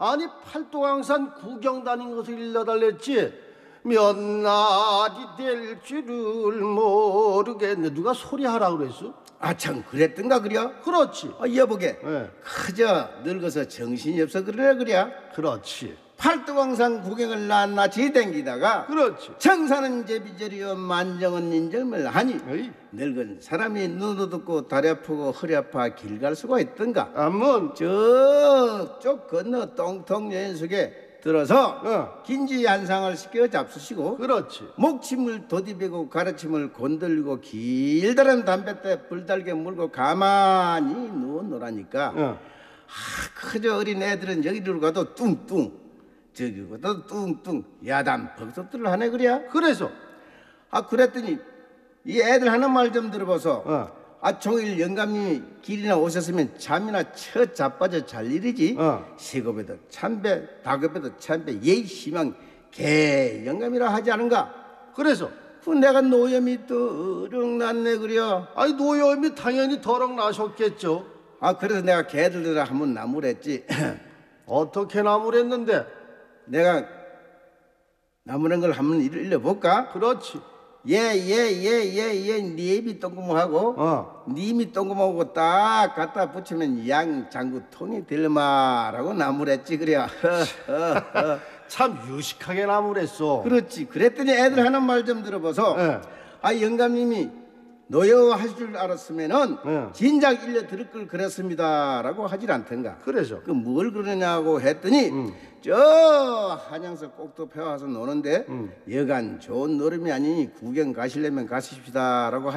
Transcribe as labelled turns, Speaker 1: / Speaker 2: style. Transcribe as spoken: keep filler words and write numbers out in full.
Speaker 1: 아니 팔도강산 구경 다닌 것을 일러달랬지 몇 날이 될 줄을 모르겠네. 누가 소리하라 그랬어?
Speaker 2: 아 참 그랬던가 그려?
Speaker 1: 그렇지.
Speaker 2: 아 여보게
Speaker 1: 네.
Speaker 2: 그저 늙어서 정신이 없어 그러네 그려?
Speaker 1: 그렇지.
Speaker 2: 팔도강산 구경을 낱낱이 댕기다가
Speaker 1: 그렇지.
Speaker 2: 청사는 제비절이여 만정은 인정을 하니
Speaker 1: 에이.
Speaker 2: 늙은 사람이 눈도 붓고 다리 아프고 허리 아파 길 갈 수가 있던가?
Speaker 1: 아문
Speaker 2: 저쪽 건너 똥통 여인숙에 들어서
Speaker 1: 어.
Speaker 2: 긴지 한상을 시켜 잡수시고
Speaker 1: 그렇지.
Speaker 2: 목침을 도디배고 가르침을 건들고 길다란 담뱃대 불달게 물고 가만히 누워 놀라니까
Speaker 1: 어.
Speaker 2: 아, 그저 어린 애들은 여기로 가도 뚱뚱 저기 가도 뚱뚱 야단 벅석들을 하네 그래야.
Speaker 1: 그래서
Speaker 2: 아 그랬더니 이 애들 하는 말 좀 들어봐서
Speaker 1: 어.
Speaker 2: 아 종일 영감님이 길이나 오셨으면 잠이나 쳐 자빠져 잘 일이지.
Speaker 1: 어.
Speaker 2: 시급에도 참배 다급에도 참배 예의 시망 개 영감이라 하지 않은가.
Speaker 1: 그래서
Speaker 2: 그 내가 노염이 또 어령났네 그려.
Speaker 1: 아니 노여움이 당연히 더럭 나셨겠죠.
Speaker 2: 아 그래서 내가 개들들아 한번 나무랬지.
Speaker 1: 어떻게 나무랬는데?
Speaker 2: 내가 나무란 걸 한번 일러볼까?
Speaker 1: 그렇지.
Speaker 2: 예예예예예 네 입이 똥구멍하고
Speaker 1: 어.
Speaker 2: 네 입이 똥구멍하고 딱 갖다 붙이면 양 장구 통이 될마라고 나무랬지 그래. 어, 어.
Speaker 1: 참 유식하게 나무랬어.
Speaker 2: 그렇지. 그랬더니 애들 하는 말 좀 들어봐서
Speaker 1: 예.
Speaker 2: 아 영감님이 노여하실 줄 알았으면은
Speaker 1: 예.
Speaker 2: 진작 일러 들을 걸 그랬습니다라고 하질 않던가.
Speaker 1: 그래서
Speaker 2: 그 뭘 그러냐고 했더니
Speaker 1: 음.
Speaker 2: 저 한양서 꼭도 펴와서 노는데
Speaker 1: 음.
Speaker 2: 여간 좋은 노름이 아니니 구경 가시려면 가십시다라고